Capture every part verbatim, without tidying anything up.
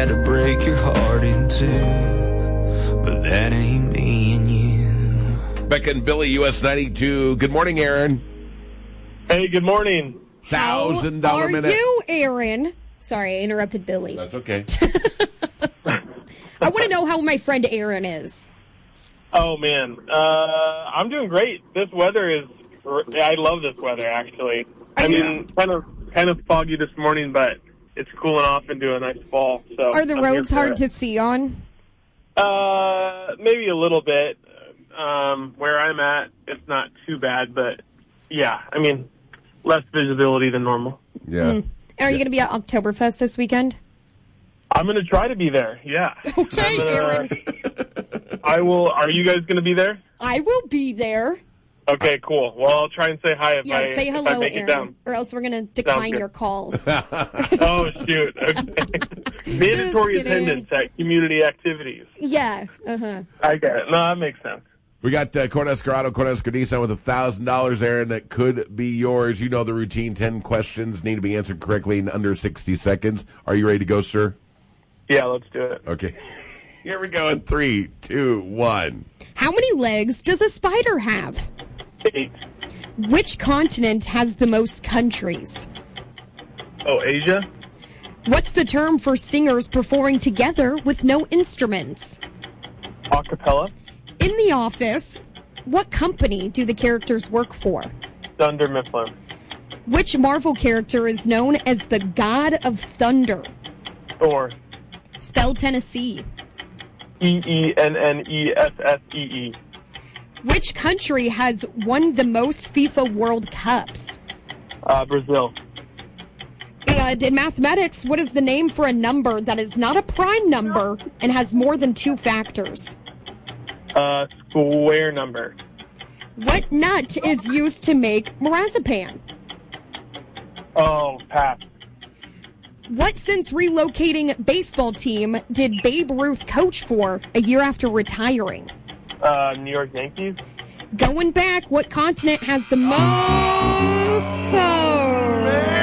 tried to break your heart in two, but that ain't me and you. Becca and Billy, U S ninety-two. Good morning, Aaron. Hey, good morning. Thousand dollar minute. How are you, Aaron? Sorry, I interrupted Billy. That's okay. I want to know how my friend Aaron is. Oh, man. Uh, I'm doing great. This weather is... I love this weather, actually. I mean, kind of kind of foggy this morning, but it's cooling off into a nice fall. So Are the I'm roads here for hard it. to see on? Uh, maybe a little bit. Um, where I'm at, it's not too bad, but yeah, I mean, less visibility than normal. Yeah. Mm. Are you going to be at Oktoberfest this weekend? I'm going to try to be there, yeah. Okay, gonna, Aaron. I will... Are you guys going to be there? I will be there. Okay, cool. Well, I'll try and say hi if, Yeah, I, say if I hello, make it Aaron, down. or else we're going to decline good. your calls. Oh, shoot. Okay. Mandatory kidding. attendance at community activities. Yeah, uh-huh. I get it. No, that makes sense. We got uh, Cornhusker Auto, Cornhusker Nissan with one thousand dollars, Aaron, that could be yours. You know the routine. ten questions need to be answered correctly in under sixty seconds. Are you ready to go, sir? Yeah, let's do it. Okay. Here we go in three, two, one. How many legs does a spider have? Eight. Which continent has the most countries? Oh, Asia? What's the term for singers performing together with no instruments? Acapella? In The Office, what company do the characters work for? Dunder Mifflin. Which Marvel character is known as the God of Thunder? Thor. Spell Tennessee. E E N N E S S E E. Which country has won the most FIFA World Cups? Uh, Brazil. And in mathematics, what is the name for a number that is not a prime number and has more than two factors? Uh, square number. What nut is used to make marzipan? Oh, pass. What since relocating baseball team did Babe Ruth coach for a year after retiring? Uh, New York Yankees? Going back, what continent has the most? So,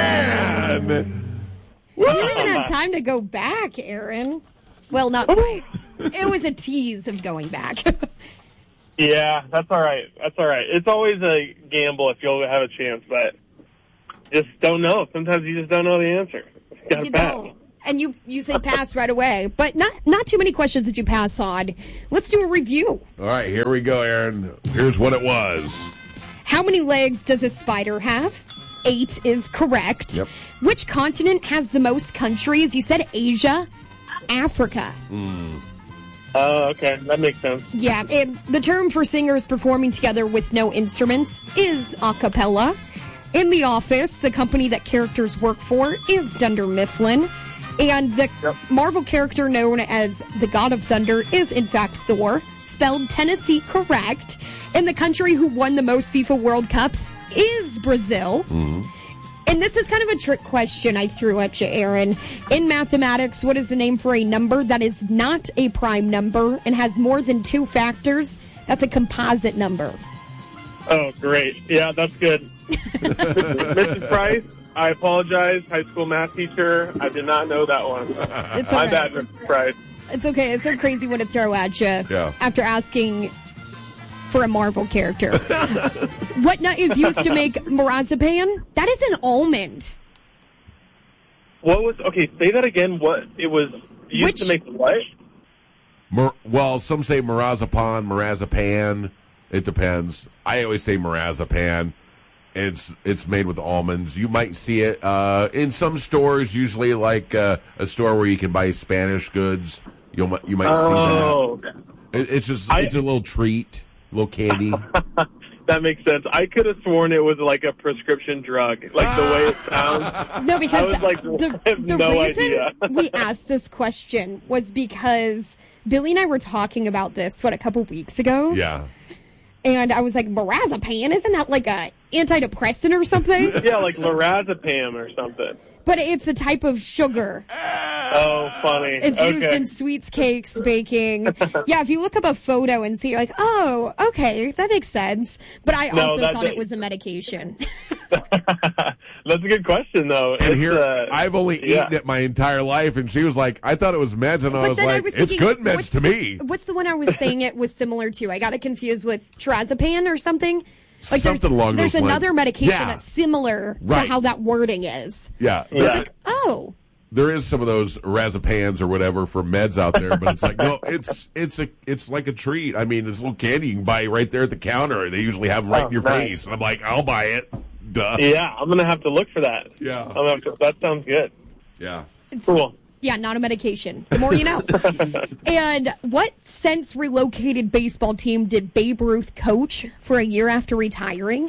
Man. you didn't even have time to go back, Aaron. Well, not quite. It was a tease of going back. Yeah, that's all right. That's all right. It's always a gamble if you'll have a chance, but just don't know. Sometimes you just don't know the answer. You gotta You pass. don't. And you, you say pass right away. But not, not too many questions that you pass on. Let's do a review. All right, here we go, Aaron. Here's what it was. How many legs does a spider have? Eight is correct. Yep. Which continent has the most countries? You said Asia, Africa. Oh, okay. That makes sense. Yeah, and the term for singers performing together with no instruments is a cappella. In The Office, the company that characters work for is Dunder Mifflin. And the Yep. Marvel character known as the God of Thunder is, in fact, Thor, spelled Tennessee correct. And the country who won the most FIFA World Cups is Brazil. And this is kind of a trick question I threw at you, Aaron. In mathematics, what is the name for a number that is not a prime number and has more than two factors? That's a composite number. Oh, great. Yeah, that's good. Missus Price, I apologize. High school math teacher. I did not know that one. It's all My right. bad, Missus Price. It's okay. It's so crazy what to throw at you Yeah. after asking for a Marvel character. What nut is used to make marzipan? That is an almond. What was... Okay, say that again. What... It was used Which- to make what? Mar- well, some say marzipan, marzipan. It depends. I always say marzipan. It's it's made with almonds. You might see it uh, in some stores, usually like uh, a store where you can buy Spanish goods. You'll you might Oh, see that. It, it's just I- it's a little treat, a little candy. that makes sense. I could have sworn it was like a prescription drug, like the way it sounds. No, because I was like, the, I have the no reason idea. we asked this question was because Billy and I were talking about this, what, a couple weeks ago? Yeah. And I was like, marzipan, isn't that like a antidepressant or something? Yeah, like lorazepam or something. But it's a type of sugar. Oh, funny. It's okay. used in sweets, cakes, baking. Yeah, if you look up a photo and see, you're like, oh, okay, that makes sense. But I No, also that thought does- it was a medication. That's a good question, though. And It's, here, uh, I've only yeah. eaten it my entire life, and she was like, I thought it was Meds, and I But was then like, I was it's thinking, good Meds what's to the- me. What's the one I was saying it was similar to? I got it confused with trazepam or something. Like Something there's, along there's those lines. another medication Yeah. that's similar Right. to how that wording is. Yeah. Yeah. It's like, oh, There is some of those razapans or whatever for meds out there, but it's like, no, it's it's a it's like a treat. I mean, it's a little candy you can buy right there at the counter. They usually have them right Oh, in your nice. face. And I'm like, I'll buy it. Duh. Yeah, I'm going to have to look for that. Yeah. I'm gonna have to, that sounds good. Yeah. it's Cool. yeah, not a medication. The more you know. And what since relocated baseball team did Babe Ruth coach for a year after retiring?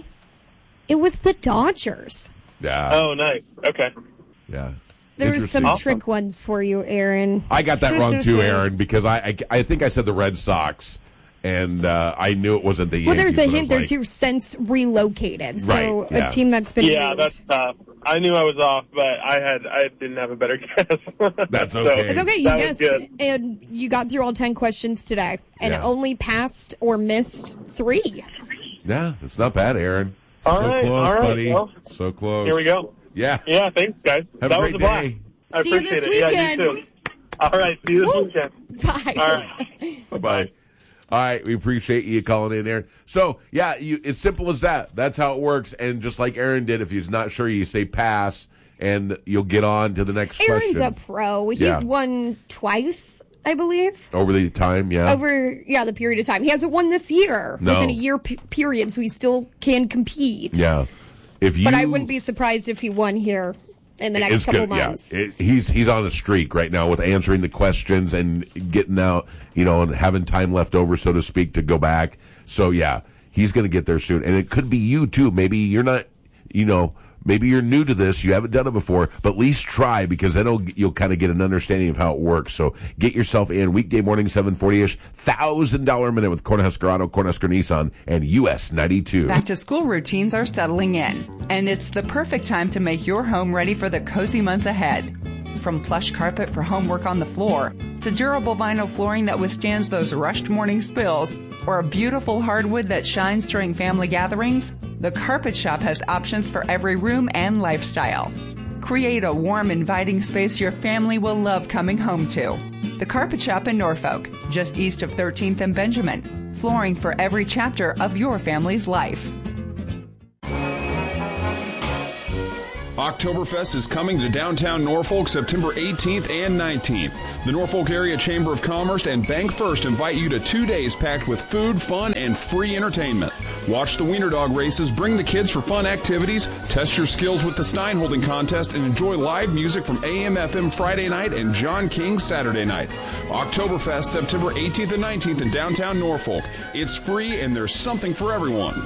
It was the Dodgers. Yeah. Oh, nice. Okay. Yeah. There's some Interesting. trick ones for you, Aaron. I got that wrong too, Aaron, because I, I I think I said the Red Sox, and uh, I knew it wasn't the Yankees. Well, there's a but I hint. was There's like, two since relocated. So Right, yeah. a team that's been Yeah, moved. that's tough. I knew I was off, but I had I didn't have a better guess. That's So, okay. It's okay. You that was guessed, good. and you got through all ten questions today, and Yeah. only passed or missed three. Yeah, it's not bad, Aaron. All so right, close, all right, buddy. well, so close. Here we go. Yeah. Yeah, thanks, guys. Have that a was great a blast. day. I See you appreciate this it. Yeah, weekend. you too. All right, see you this Woo. weekend. Bye. All right. Bye-bye. All right, we appreciate you calling in, Aaron. So, yeah, you, it's simple as that. That's how it works. And just like Aaron did, if he's not sure, you say pass, and you'll get on to the next Aaron's question. a pro. He's Yeah. won twice, I believe. Over the time, yeah. Over yeah, the period of time. He hasn't won this year No. within a year p- period, so he still can compete. Yeah. If you, But I wouldn't be surprised if he won here in the next it's couple good, months. Yeah. It, he's he's on a streak right now with answering the questions and getting out, you know, and having time left over, so to speak, to go back. So yeah, he's going to get there soon, and it could be you too. Maybe you're not, you know, maybe you're new to this, you haven't done it before, but at least try, because then it'll, you'll kind of get an understanding of how it works. So get yourself in weekday morning, seven forty-ish, one thousand dollars a minute with Cornhusker Auto, Cornhusker Nissan, and U S ninety-two. Back to school routines are settling in, and it's the perfect time to make your home ready for the cozy months ahead. From plush carpet for homework on the floor, to durable vinyl flooring that withstands those rushed morning spills, or a beautiful hardwood that shines during family gatherings, the Carpet Shop has options for every room and lifestyle. Create a warm, inviting space your family will love coming home to. The Carpet Shop in Norfolk, just east of thirteenth and Benjamin. Flooring for every chapter of your family's life. Oktoberfest is coming to downtown Norfolk September eighteenth and nineteenth. The Norfolk Area Chamber of Commerce and Bank First invite you to two days packed with food, fun, and free entertainment. Watch the Wiener Dog races, bring the kids for fun activities, test your skills with the Stein Holding Contest, and enjoy live music from A M F M Friday night and John King Saturday night. Oktoberfest September eighteenth and nineteenth in downtown Norfolk. It's free and there's something for everyone.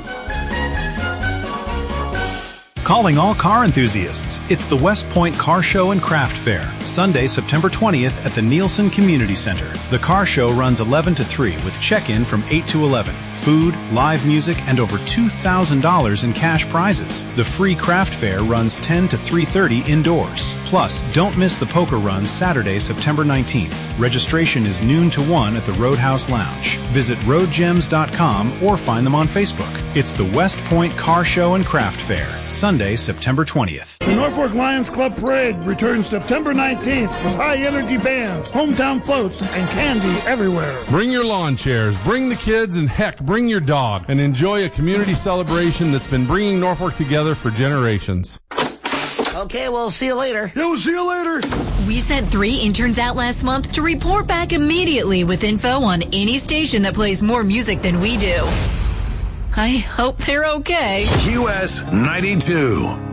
Calling all car enthusiasts. It's the West Point Car Show and Craft Fair, Sunday, September twentieth at the Nielsen Community Center. The car show runs eleven to three with check-in from eight to eleven. Food, live music, and over two thousand dollars in cash prizes. The free craft fair runs ten to three thirty indoors. Plus, don't miss the poker run Saturday, September nineteenth. Registration is noon to one at the Roadhouse Lounge. Visit road gems dot com or find them on Facebook. It's the West Point Car Show and Craft Fair, Sunday, September twentieth. The Norfolk Lions Club Parade returns September nineteenth with high-energy bands, hometown floats, and candy everywhere. Bring your lawn chairs, bring the kids, and heck, bring your dog, and enjoy a community celebration that's been bringing Norfolk together for generations. Okay, we'll see you later. Yeah, we'll see you later. We sent three interns out last month to report back immediately with info on any station that plays more music than we do. I hope they're okay. U S ninety-two.